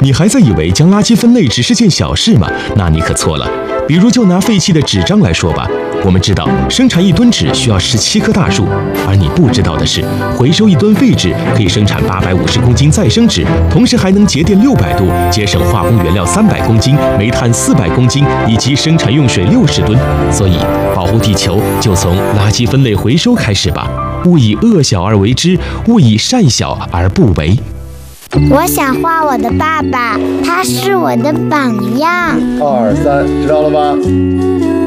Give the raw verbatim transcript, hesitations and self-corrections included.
你还在以为将垃圾分类只是件小事吗？那你可错了。比如就拿废弃的纸张来说吧，我们知道生产一吨纸需要十七棵大树，而你不知道的是，回收一吨废纸可以生产八百五十公斤再生纸，同时还能节电六百度，节省化工原料三百公斤、煤炭四百公斤以及生产用水六十吨。所以，保护地球就从垃圾分类回收开始吧。勿以恶小而为之，勿以善小而不为。 我想画我的爸爸，他是我的榜样。 二三，知道了吧？